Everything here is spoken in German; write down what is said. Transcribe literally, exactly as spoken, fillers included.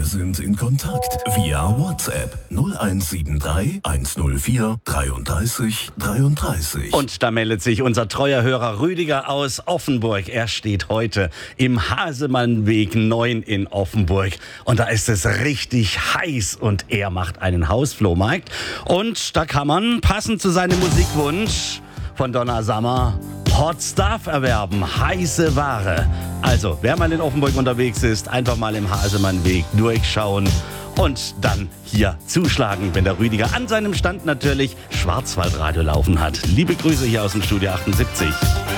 sind in Kontakt via WhatsApp null eins sieben drei eins null vier dreiunddreißig dreiunddreißig. Und da meldet sich unser treuer Hörer Rüdiger aus Offenburg. Er steht heute im Hasemannweg neun in Offenburg. Und da ist es richtig heiß und er macht einen Hausflohmarkt. Und da kann man, passend zu seinem Musikwunsch von Donna Summer, Hot Stuff erwerben, heiße Ware. Also, wer mal in Offenburg unterwegs ist, einfach mal im Hasemannweg durchschauen und dann hier zuschlagen, wenn der Rüdiger an seinem Stand natürlich Schwarzwaldradio laufen hat. Liebe Grüße hier aus dem Studio achtundsiebzig.